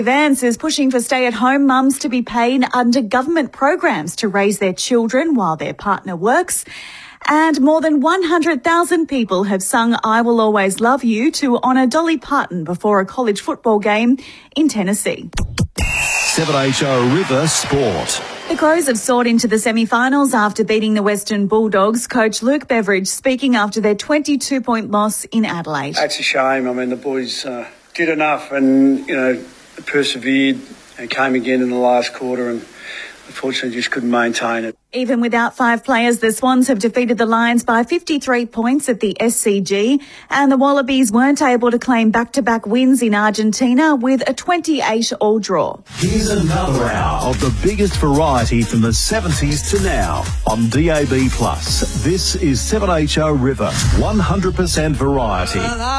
Vance is pushing for stay-at-home mums to be paid under government programs to raise their children while their partner works. And more than 100,000 people have sung I Will Always Love You to honour Dolly Parton before a college football game in Tennessee. 7HO River Sport. The Crows have soared into the semi-finals after beating the Western Bulldogs. Coach Luke Beveridge speaking after their 22-point loss in Adelaide. That's a shame. I mean, the boys did enough and, persevered and came again in the last quarter and unfortunately just couldn't maintain it. Even without 5 players, the Swans have defeated the Lions by 53 points at the SCG, and the Wallabies weren't able to claim back-to-back wins in Argentina with a 28-all draw. Here's another hour of the biggest variety from the 70s to now on DAB+. This is 7HO River, 100% variety.